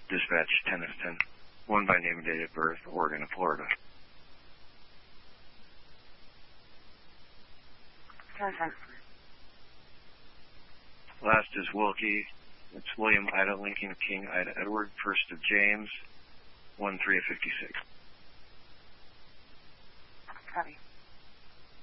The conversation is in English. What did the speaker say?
Dispatch Tenniston. 1 by name and date of birth, Oregon and Florida. Tenniston. Last is Wilkie. It's William Ida Lincoln King Ida Edward, 1st of James, 1-3 of 56. Copy.